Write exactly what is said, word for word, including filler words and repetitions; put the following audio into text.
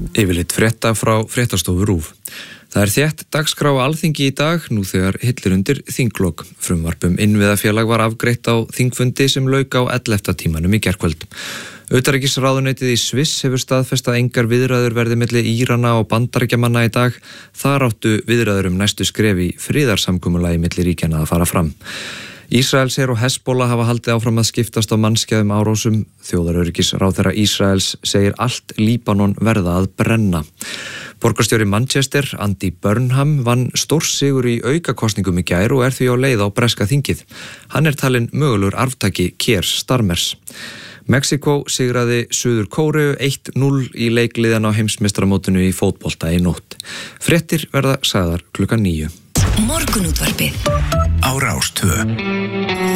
Yfirleitt frétta frá fréttastofu RÚV. Það er þétt dagskrá á Alþingi í dag nú þegar hillir undir þinglok. Frumvarp um innviðafélag var afgreitt á þingfundi sem lauk á ellefta tímanum í gærkvöld. Utanríkisráðuneytið í Sviss hefur staðfest að engar viðræður verði milli Írana og Bandaríkjamanna í dag. Þar áttu viðræður um næstu skref í friðarsamkomulagi milli ríkjanna að fara fram. Ísraelsher og Hezbollah hafa haldið áfram að skiptast á mannskæðum árásum. Þjóðaröryggisráðherra Ísraels segir allt Líbanon verða að brenna. Borgarstjóri Manchester, Andy Burnham, vann stórsigur í aukakosningum í gær og er því á leið á breska þingið. Hann er talinn mögulegur arftaki Keir Starmers. Mexíkó sigraði Suður Kóreu eitt núll í leikliðan á heimsmeistaramótinu í fótbolta í nótt. Fréttir verða sagðar klukkan níu. Morgunútvarpið á Rás tvö.